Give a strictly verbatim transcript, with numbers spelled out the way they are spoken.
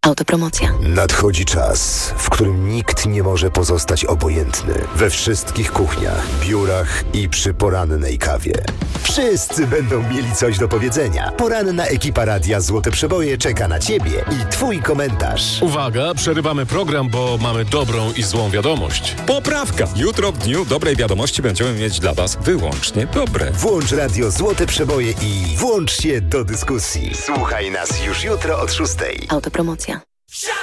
Autopromocja. Nadchodzi czas, w którym nikt nie może pozostać obojętny. We wszystkich kuchniach, biurach i przy porannej kawie. Wszyscy będą mieli coś do powiedzenia. Poranna ekipa Radia Złote Przeboje czeka na Ciebie i Twój komentarz. Uwaga, przerywamy program, bo mamy dobrą i złą wiadomość. Poprawka! Jutro w dniu dobrej wiadomości będziemy mieć dla Was wyłącznie dobre. Włącz Radio Złote Przeboje i włącz się do dyskusji. Słuchaj nas już jutro od szóstej. Autopromocja.